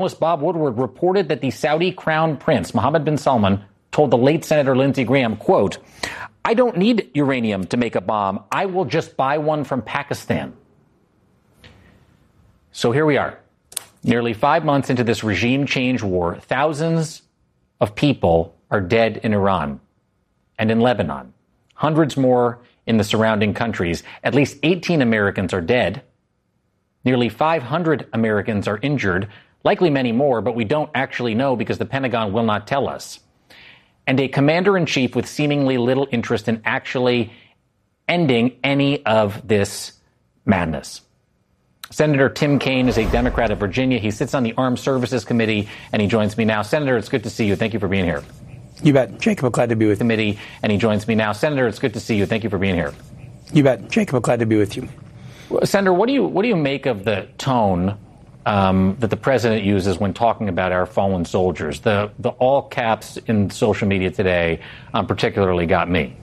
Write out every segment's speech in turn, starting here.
Bob Woodward reported that the Saudi crown prince, Mohammed bin Salman, told the late Senator Lindsey Graham, quote, "I don't need uranium to make a bomb. I will just buy one from Pakistan." So here we are, nearly 5 months into this regime change war. Thousands of people are dead in Iran and in Lebanon. Hundreds more in the surrounding countries. At least 18 Americans are dead. Nearly 500 Americans are injured, likely many more, but we don't actually know because the Pentagon will not tell us. And a commander-in-chief with seemingly little interest in actually ending any of this madness. Senator Tim Kaine is a Democrat of Virginia. He sits on the Armed Services Committee, and he joins me now. Senator, it's good to see you. Thank you for being here. You bet. Jacob, I'm glad to be with you. Committee, and he joins me now. Senator, it's good to see you. Thank you for being here. You bet. Jacob, I'm glad to be with you. Senator, what do you make of the tone that the president uses when talking about our fallen soldiers? The all caps in social media today particularly got me.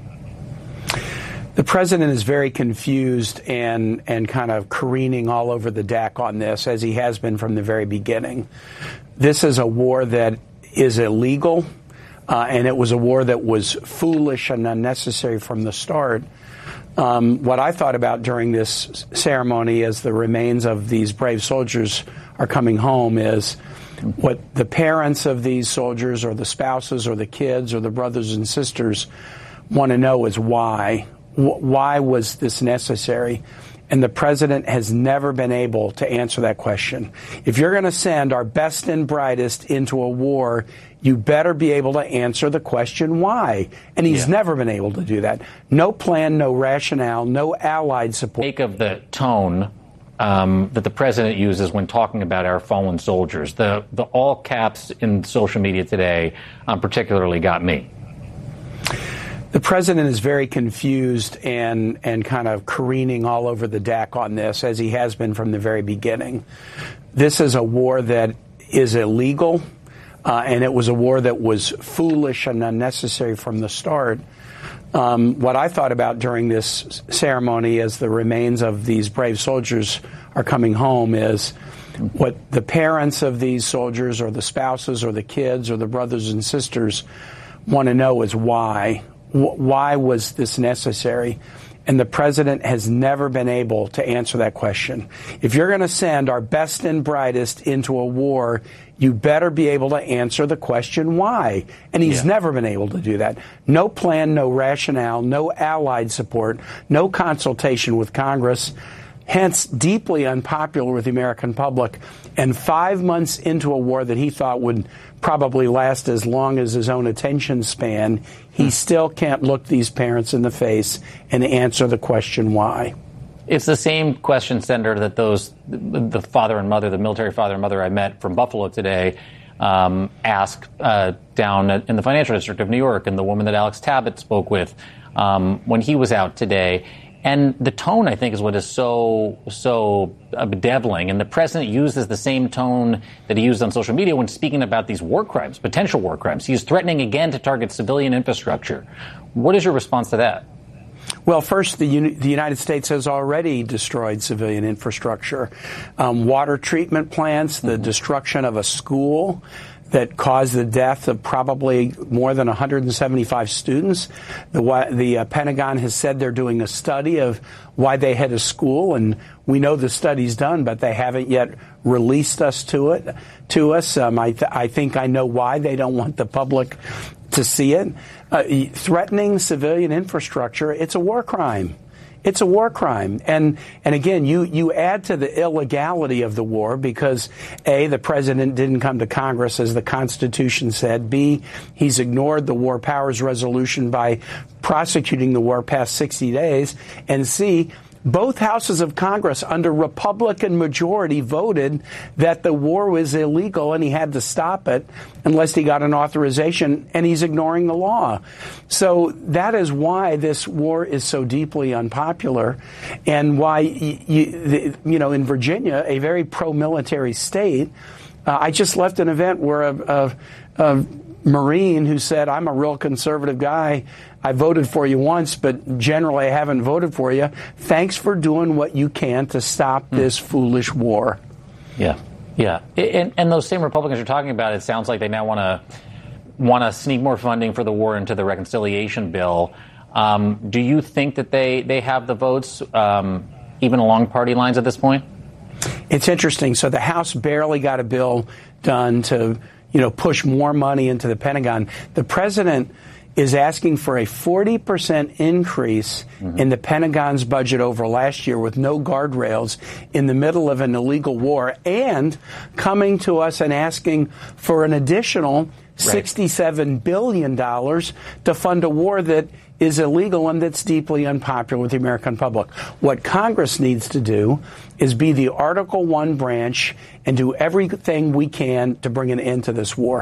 The president is very confused and kind of careening all over the deck on this, as he has been from the very beginning. This is a war that is illegal, and it was a war that was foolish and unnecessary from the start. What I thought about during this ceremony as the remains of these brave soldiers are coming home is what the parents of these soldiers or the spouses or the kids or the brothers and sisters want to know is why. Why was this necessary? And the president has never been able to answer that question. If you're going to send our best and brightest into a war, you better be able to answer the question why. And he's never been able to do that. No plan, no rationale, no allied support. Make of the tone that the president uses when talking about our fallen soldiers. The all caps in social media today particularly got me. The president is very confused and kind of careening all over the deck on this, as he has been from the very beginning. This is a war that is illegal, and it was a war that was foolish and unnecessary from the start. What I thought about during this ceremony as the remains of these brave soldiers are coming home is what the parents of these soldiers or the spouses or the kids or the brothers and sisters want to know is why. Why was this necessary? And the president has never been able to answer that question. If you're going to send our best and brightest into a war, you better be able to answer the question why. And he's never been able to do that. No plan, no rationale, no allied support, no consultation with Congress. Hence, deeply unpopular with the American public. And 5 months into a war that he thought would probably last as long as his own attention span, he still can't look these parents in the face and answer the question why. It's the same question, Senator, that the father and mother, the military father and mother I met from Buffalo today, asked down in the financial district of New York, and the woman that Alex Tabbitt spoke with when he was out today. And the tone, I think, is what is so bedeviling. And the president uses the same tone that he used on social media when speaking about these war crimes, potential war crimes. He's threatening again to target civilian infrastructure. What is your response to that? Well, first, the United States has already destroyed civilian infrastructure. Water treatment plants, the destruction of a school that caused the death of probably more than 175 students. The Pentagon has said they're doing a study of why they had a school, and we know the study's done, but they haven't yet released us to us. I think I know why they don't want the public to see it. Threatening civilian infrastructure, it's a war crime. It's a war crime. And again, you add to the illegality of the war because, A, the president didn't come to Congress as the Constitution said. B, he's ignored the War Powers Resolution by prosecuting the war past 60 days. And C, both houses of Congress under Republican majority voted that the war was illegal and he had to stop it unless he got an authorization, and he's ignoring the law. So that is why this war is so deeply unpopular, and why, in Virginia, a very pro-military state, I just left an event where a Marine who said, I'm a real conservative guy. I voted for you once, but generally I haven't voted for you. Thanks for doing what you can to stop this foolish war. Yeah. Yeah, and those same Republicans you're talking about, it sounds like they now want to sneak more funding for the war into the reconciliation bill. Do you think that they have the votes, even along party lines at this point? It's interesting. So the House barely got a bill done to, push more money into the Pentagon. The president is asking for a 40% increase in the Pentagon's budget over last year with no guardrails in the middle of an illegal war, and coming to us and asking for an additional $67 billion to fund a war that is illegal and that's deeply unpopular with the American public. What Congress needs to do is be the Article 1 branch and do everything we can to bring an end to this war.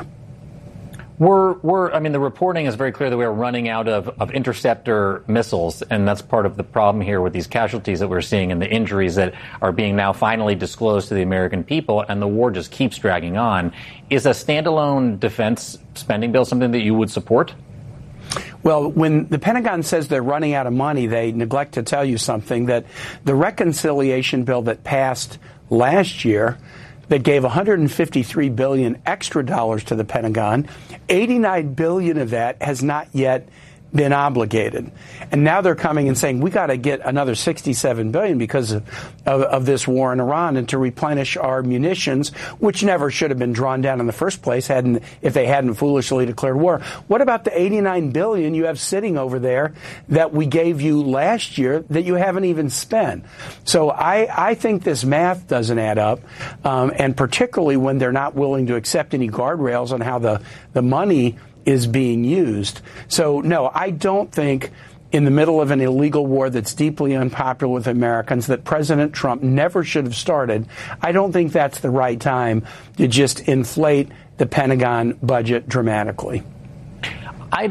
The reporting is very clear that we're running out of interceptor missiles, and that's part of the problem here with these casualties that we're seeing and the injuries that are being now finally disclosed to the American people, and the war just keeps dragging on. Is a standalone defense spending bill something that you would support? Well, when the Pentagon says they're running out of money, they neglect to tell you something, that the reconciliation bill that passed last year that gave $153 billion extra dollars to the Pentagon, $89 billion of that has not yet been obligated. And now they're coming and saying, we got to get another $67 billion because of this war in Iran and to replenish our munitions, which never should have been drawn down in the first place if they hadn't foolishly declared war. What about the $89 billion you have sitting over there that we gave you last year that you haven't even spent? So I think this math doesn't add up, and particularly when they're not willing to accept any guardrails on how the money is being used. So, no, I don't think in the middle of an illegal war that's deeply unpopular with Americans that President Trump never should have started, I don't think that's the right time to just inflate the Pentagon budget dramatically. And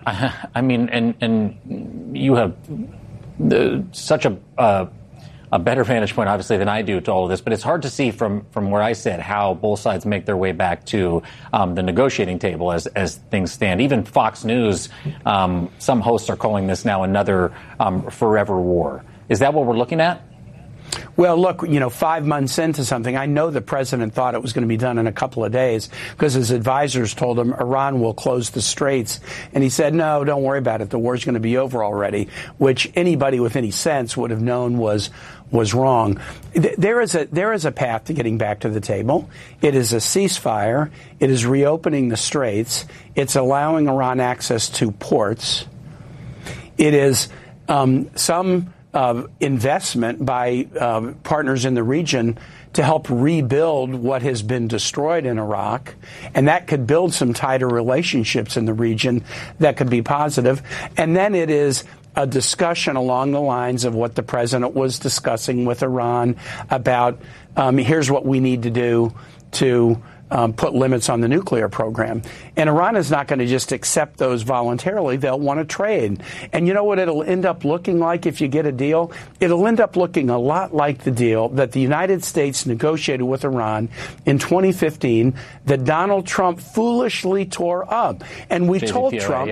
you have such a better vantage point, obviously, than I do to all of this. But it's hard to see from where I sit how both sides make their way back to the negotiating table as things stand. Even Fox News, some hosts are calling this now another forever war. Is that what we're looking at? Well, look, 5 months into something, I know the president thought it was going to be done in a couple of days because his advisors told him Iran will close the straits. And he said, no, don't worry about it. The war's going to be over already, which anybody with any sense would have known was wrong. There is a path to getting back to the table. It is a ceasefire. It is reopening the straits. It's allowing Iran access to ports. It is some investment by partners in the region to help rebuild what has been destroyed in Iraq. And that could build some tighter relationships in the region that could be positive. And then it is a discussion along the lines of what the president was discussing with Iran about here's what we need to do to put limits on the nuclear program. And Iran is not going to just accept those voluntarily. They'll want to trade. And you know what it'll end up looking like if you get a deal? It'll end up looking a lot like the deal that the United States negotiated with Iran in 2015 that Donald Trump foolishly tore up. And we told Trump,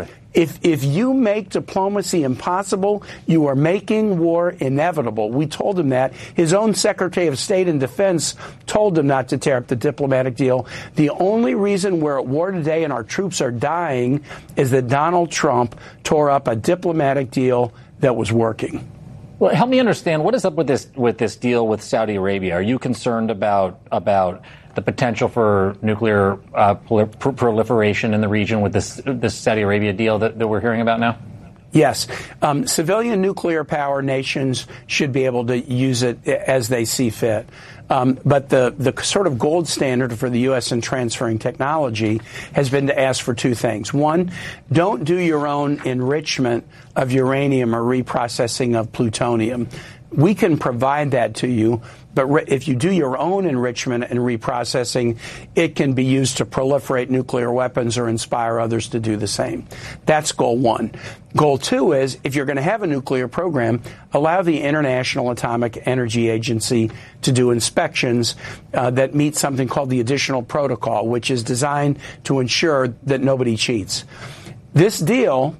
if you make diplomacy impossible, you are making war inevitable. We told him that. His own Secretary of State and Defense told him not to tear up the diplomatic deal. The only reason we're at war today and our troops are dying is that Donald Trump tore up a diplomatic deal that was working. Well, help me understand, what is up with this deal with Saudi Arabia? Are you concerned about the potential for nuclear proliferation in the region with this Saudi Arabia deal that we're hearing about now? Yes. Civilian nuclear power nations should be able to use it as they see fit. But the sort of gold standard for the U.S. in transferring technology has been to ask for two things. One, don't do your own enrichment of uranium or reprocessing of plutonium. We can provide that to you, but if you do your own enrichment and reprocessing, it can be used to proliferate nuclear weapons or inspire others to do the same. That's goal one. Goal two is, if you're going to have a nuclear program, allow the International Atomic Energy Agency to do inspections that meet something called the Additional Protocol, which is designed to ensure that nobody cheats. This deal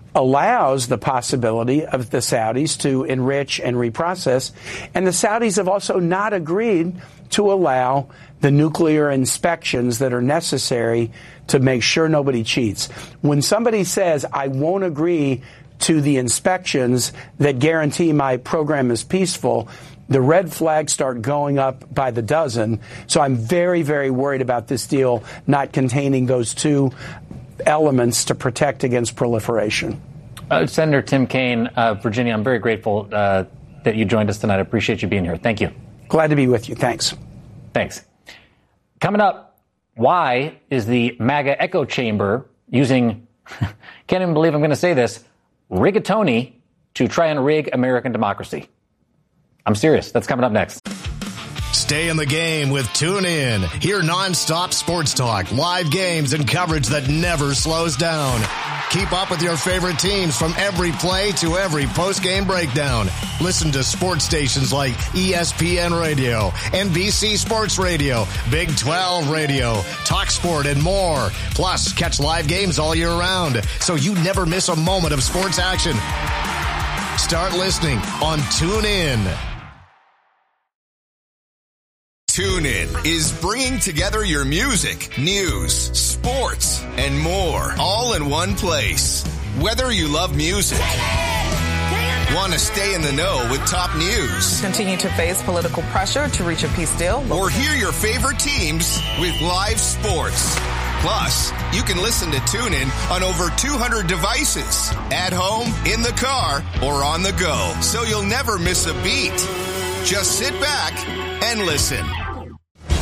allows the possibility of the Saudis to enrich and reprocess. And the Saudis have also not agreed to allow the nuclear inspections that are necessary to make sure nobody cheats. When somebody says, I won't agree to the inspections that guarantee my program is peaceful, the red flags start going up by the dozen. So I'm very, very worried about this deal not containing those two elements to protect against proliferation. Senator Tim Kaine, Virginia, I'm very grateful that you joined us tonight. I appreciate you being here. Thank you. Glad to be with you. Thanks. Thanks. Coming up, why is the MAGA echo chamber using, can't even believe I'm going to say this, rigatoni to try and rig American democracy? I'm serious. That's coming up next. Stay in the game with TuneIn. Hear nonstop sports talk, live games, and coverage that never slows down. Keep up with your favorite teams from every play to every post-game breakdown. Listen to sports stations like ESPN Radio, NBC Sports Radio, Big 12 Radio, TalkSport, and more. Plus, catch live games all year round, so you never miss a moment of sports action. Start listening on TuneIn. TuneIn is bringing together your music, news, sports, and more, all in one place. Whether you love music, want to stay in the know with top news, continue to face political pressure to reach a peace deal, or hear your favorite teams with live sports. Plus, you can listen to TuneIn on over 200 devices, at home, in the car, or on the go, so you'll never miss a beat. Just sit back and listen.